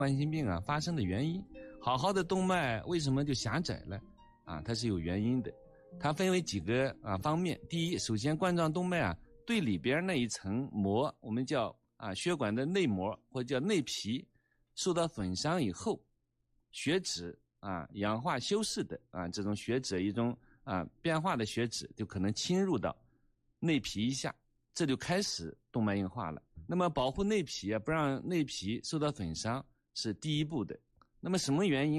慢性病发发生的原因。好好的动脉为什么就狭窄了它是有原因的。它分为几个方面。第一，首先冠状动脉对里边那一层膜，我们叫血管的内膜或者叫内皮受到损伤以后，血脂氧化修饰的这种血脂一种变化的血脂就可能侵入到内皮一下，这就开始动脉硬化了。那么保护内皮不让内皮受到损伤是第一步的。那么什么原因